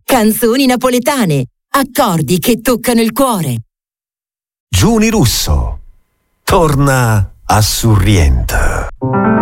canzoni napoletane, accordi che toccano il cuore. Giuni Russo torna a Sorrento.